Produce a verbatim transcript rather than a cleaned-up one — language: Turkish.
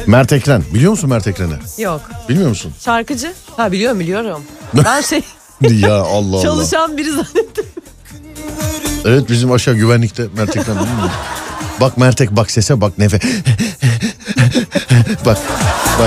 Mert Ekren. Biliyor musun Mert Ekren'i? Yok. Bilmiyor musun? Şarkıcı? Ha biliyorum biliyorum. Ben şey Ya Allah Allah. çalışan biri zannettim. Evet, bizim aşağı güvenlikte Mert Ekren. Bak Mert Ek, bak sese bak, nefes. Bak.